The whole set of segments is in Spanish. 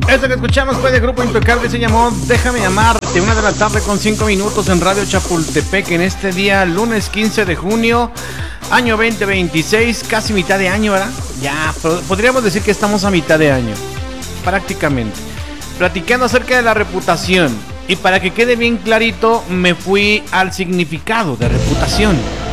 Esto que escuchamos fue de Grupo Impecable, se llamó Déjame Amarte, 1 de la tarde con 5 minutos en Radio Chapultepec, en este día, lunes 15 de junio, año 2026, casi mitad de año, ¿verdad? Ya, podríamos decir que estamos a mitad de año, prácticamente. Platicando acerca de la reputación, y para que quede bien clarito, me fui al significado de reputación.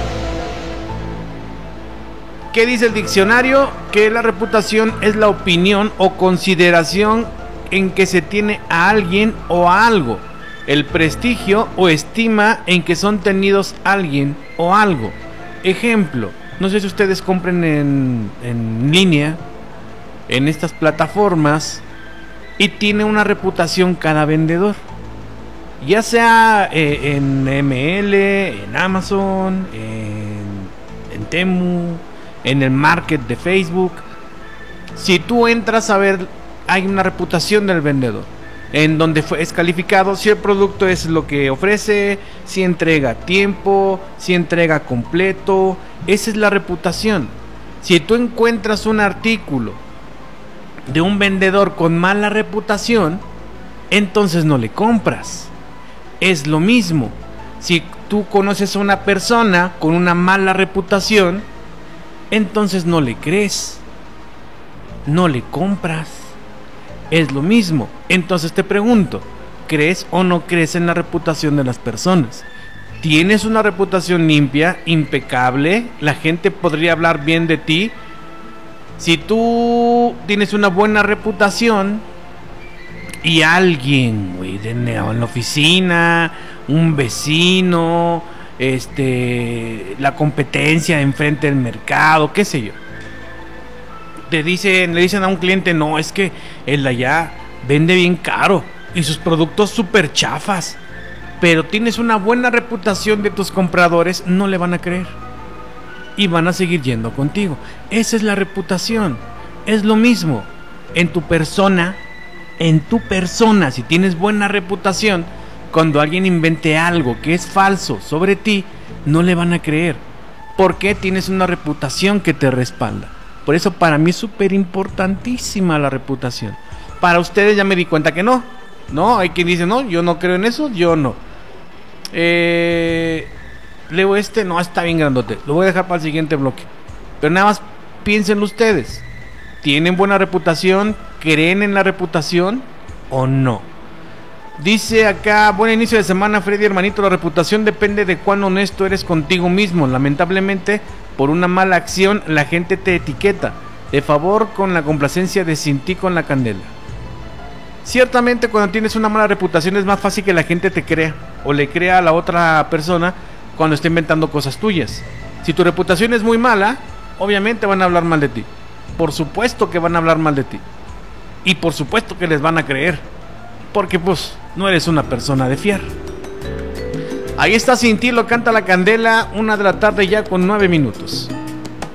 ¿Qué dice el diccionario? Que la reputación es la opinión o consideración en que se tiene a alguien o a algo, el prestigio o estima en que son tenidos alguien o algo. Ejemplo, no sé si ustedes compren en línea, en estas plataformas, y tiene una reputación cada vendedor, ya sea en ML, en Amazon, en Temu, en el market de Facebook. Si tú entras a ver, hay una reputación del vendedor, en donde es calificado si el producto es lo que ofrece, si entrega a tiempo, si entrega completo. Esa es la reputación. Si tú encuentras un artículo de un vendedor con mala reputación, entonces no le compras. Es lo mismo. Si tú conoces a una persona con una mala reputación, entonces no le crees, no le compras. Es lo mismo. Entonces te pregunto, ¿crees o no crees en la reputación de las personas? ¿Tienes una reputación limpia, impecable? ¿La gente podría hablar bien de ti? Si tú tienes una buena reputación y alguien, güey, en la oficina, un vecino, la competencia enfrente del mercado, qué sé yo, le dicen a un cliente, no, es que el de allá vende bien caro y sus productos súper chafas, pero tienes una buena reputación de tus compradores, no le van a creer y van a seguir yendo contigo. Esa es la reputación. Es lo mismo en tu persona. Si tienes buena reputación, cuando alguien invente algo que es falso sobre ti, no le van a creer, porque tienes una reputación que te respalda. Por eso para mí es súper importantísima la reputación. Para ustedes ya me di cuenta que no. No, hay quien dice, no, yo no creo en eso, yo no. Leo no, está bien grandote. Lo voy a dejar para el siguiente bloque. Pero nada más piénsenlo ustedes. ¿Tienen buena reputación? ¿Creen en la reputación o no? Dice acá, buen inicio de semana, Freddy hermanito. La reputación depende de cuán honesto eres contigo mismo. Lamentablemente, por una mala acción, la gente te etiqueta. De favor, con la complacencia de Sin Ti con la Candela. Ciertamente, cuando tienes una mala reputación es más fácil que la gente te crea o le crea a la otra persona cuando está inventando cosas tuyas. Si tu reputación es muy mala, obviamente van a hablar mal de ti. Por supuesto que van a hablar mal de ti. Y por supuesto que les van a creer, porque pues no eres una persona de fiar. Ahí está Sin Ti, lo canta la Candela, 1 de la tarde ya con 9 minutos.